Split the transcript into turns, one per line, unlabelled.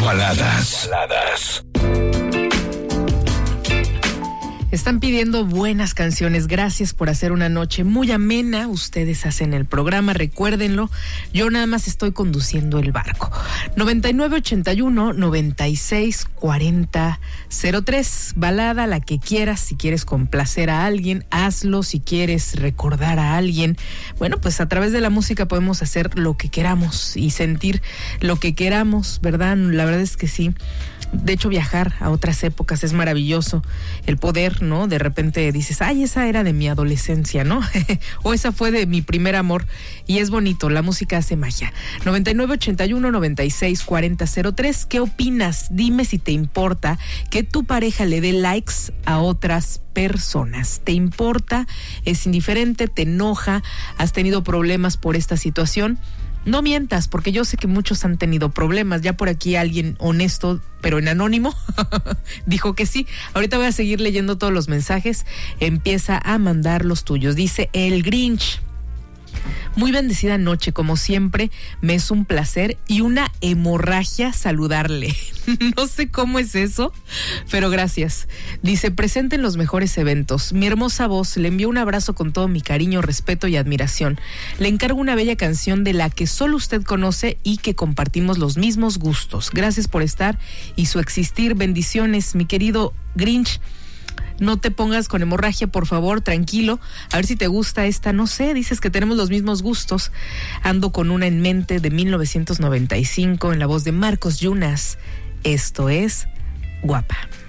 Baladas.
Están pidiendo buenas canciones. Gracias por hacer una noche muy amena. Ustedes hacen el programa, recuérdenlo. Yo nada más estoy conduciendo el barco. 9981-964003. Balada, la que quieras. Si quieres complacer a alguien, hazlo. Si quieres recordar a alguien, bueno, pues a través de la música podemos hacer lo que queramos y sentir lo que queramos, ¿verdad? La verdad es que sí. De hecho, viajar a otras épocas es maravilloso. El poder, ¿no? De repente dices, ay, esa era de mi adolescencia, ¿no? O esa fue de mi primer amor. Y es bonito, la música hace magia. 9981-964003. ¿Qué opinas? Dime si te importa que tu pareja le dé likes a otras personas. ¿Te importa? ¿Es indiferente? ¿Te enoja? ¿Has tenido problemas por esta situación? No mientas, porque yo sé que muchos han tenido problemas. Ya por aquí alguien honesto, pero en anónimo, dijo que sí. Ahorita voy a seguir leyendo todos los mensajes. Empieza a mandar los tuyos. Dice el Grinch: muy bendecida noche, como siempre, me es un placer y una hemorragia saludarle. No sé cómo es eso, pero gracias. Dice, presente en los mejores eventos. Mi hermosa voz, le envío un abrazo con todo mi cariño, respeto y admiración. Le encargo una bella canción de la que solo usted conoce y que compartimos los mismos gustos. Gracias por estar y su existir. Bendiciones, mi querido Grinch. No te pongas con hemorragia, por favor, tranquilo. A ver si te gusta esta, no sé, dices que tenemos los mismos gustos. Ando con una en mente de 1995 en la voz de Marcos Yunas. Esto es Guapa.